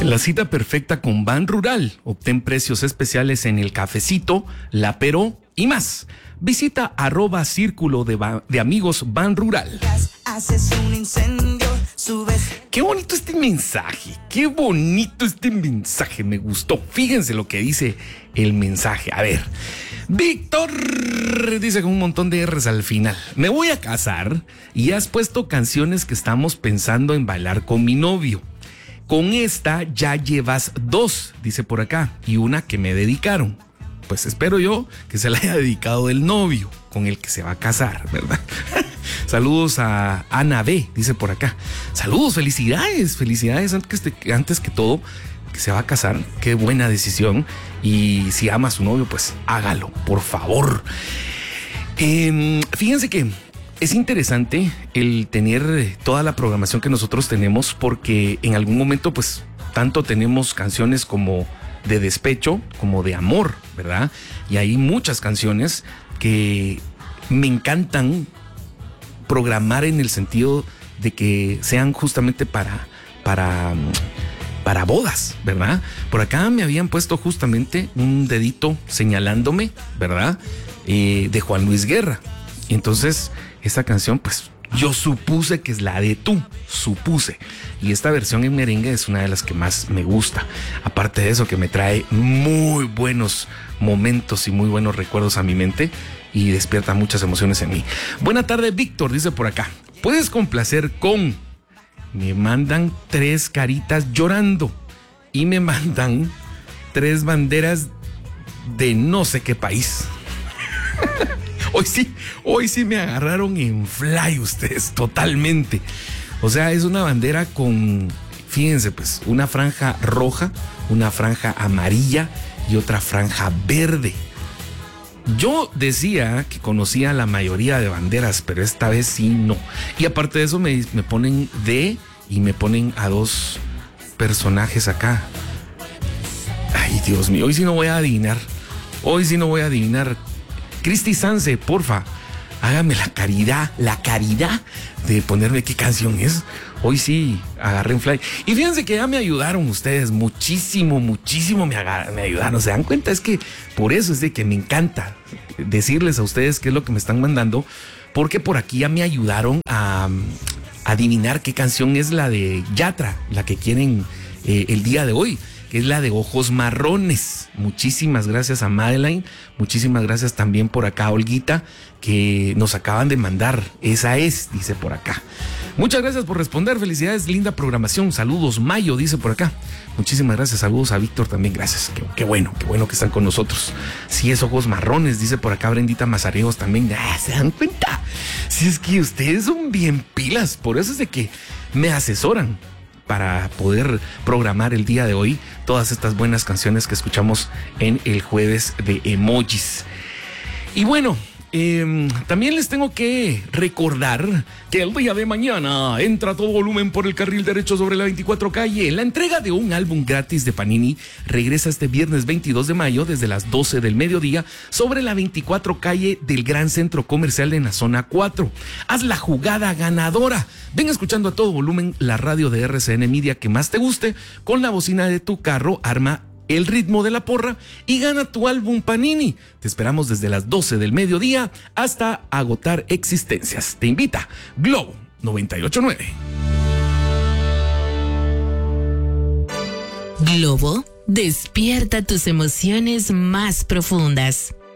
La cita perfecta con Ban Rural. Obtén precios especiales en el cafecito, la Pero y más. Visita @círculo de amigos Ban Rural. Haces un incendio, subes. Qué bonito este mensaje, qué bonito este mensaje, me gustó. Fíjense lo que dice el mensaje. A ver, Víctor dice con un montón de R's al final: me voy a casar y has puesto canciones que estamos pensando en bailar con mi novio. Con esta ya llevas 2, dice por acá, y una que me dedicaron. Pues espero yo que se la haya dedicado el novio con el que se va a casar, ¿verdad? Saludos a Ana B, dice por acá. Saludos, felicidades antes que todo, que se va a casar. Qué buena decisión. Y si ama a su novio, pues hágalo, por favor. Fíjense que es interesante el tener toda la programación que nosotros tenemos, porque en algún momento, pues, tanto tenemos canciones como de despecho, como de amor, ¿verdad? Y hay muchas canciones que me encantan programar en el sentido de que sean justamente para bodas, ¿verdad? Por acá me habían puesto justamente un dedito señalándome, ¿verdad? De Juan Luis Guerra. Y entonces esta canción, pues yo supuse que es la de Tú, supuse. Y esta versión en merengue es una de las que más me gusta. Aparte de eso, que me trae muy buenos momentos y muy buenos recuerdos a mi mente y despierta muchas emociones en mí. Buena tarde, Víctor, dice por acá. ¿Puedes complacer con? Me mandan 3 caritas llorando y me mandan 3 banderas de no sé qué país. Hoy sí me agarraron en fly ustedes, totalmente. O sea, es una bandera con, fíjense pues, una franja roja, una franja amarilla y otra franja verde. Yo decía que conocía la mayoría de banderas, pero esta vez sí no. Y aparte de eso me ponen y me ponen a 2 personajes acá. Ay, Dios mío, hoy sí no voy a adivinar. Cristi Sanse, porfa, hágame la caridad de ponerme qué canción es. Hoy sí agarré un fly. Y fíjense que ya me ayudaron ustedes, muchísimo me ayudaron. ¿Se dan cuenta? Es que por eso es de que me encanta decirles a ustedes qué es lo que me están mandando, porque por aquí ya me ayudaron a adivinar qué canción es la de Yatra, la que quieren el día de hoy, que es la de Ojos Marrones. Muchísimas gracias a Madeline, muchísimas gracias también por acá a Olguita, que nos acaban de mandar. Esa es, dice por acá. Muchas gracias por responder, felicidades, linda programación. Saludos, Mayo, dice por acá. Muchísimas gracias, saludos a Víctor también, gracias. Qué bueno que están con nosotros. Sí, es Ojos Marrones, dice por acá Brendita Mazariegos también. ¿Se dan cuenta? Si es que ustedes son bien pilas, por eso es de que me asesoran para poder programar el día de hoy todas estas buenas canciones que escuchamos en el jueves de emojis. Y bueno, también les tengo que recordar que el día de mañana entra a todo volumen por el carril derecho sobre la 24 calle. La entrega de un álbum gratis de Panini regresa este viernes 22 de mayo desde las 12 del mediodía sobre la 24 calle del Gran Centro Comercial en la zona 4. Haz la jugada ganadora. Ven escuchando a todo volumen la radio de RCN Media que más te guste, con la bocina de tu carro, arma el ritmo de la porra y gana tu álbum Panini. Te esperamos desde las 12 del mediodía hasta agotar existencias. Te invita Globo 98.9. Globo despierta tus emociones más profundas.